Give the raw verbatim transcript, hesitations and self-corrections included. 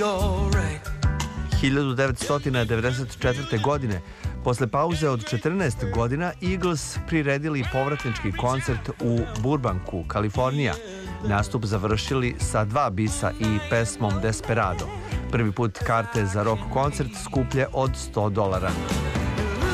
hiljadu devetsto devedeset četvrte. godine, posle pauze od četrnaest godina, Eagles priredili povratnički koncert u Burbanku, Kalifornija. Nastup završili sa dva bisa i pesmom Desperado. Prvi put karte za rock koncert skuplje od sto dolara.